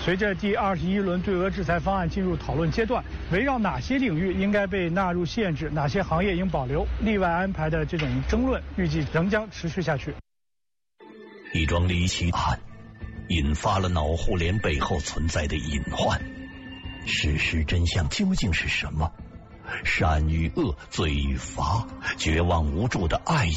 随着第21轮对俄制裁方案进入讨论阶段，围绕哪些领域应该被纳入限制，哪些行业应保留、例外安排的这种争论，预计仍将持续下去。 一桩离奇案引发了脑互联背后存在的隐患，事实真相究竟是什么？善与恶，罪与罚，绝望无助的爱